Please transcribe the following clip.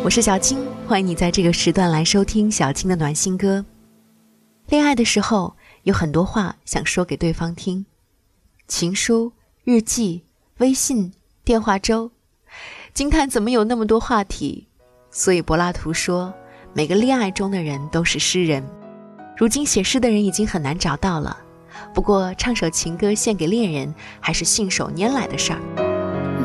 我是小青，欢迎你在这个时段来收听小青的暖心歌。恋爱的时候，有很多话想说给对方听，情书、日记、微信、电话粥，惊叹怎么有那么多话题。所以柏拉图说，每个恋爱中的人都是诗人。如今写诗的人已经很难找到了，不过唱首情歌献给恋人还是信手拈来的事儿。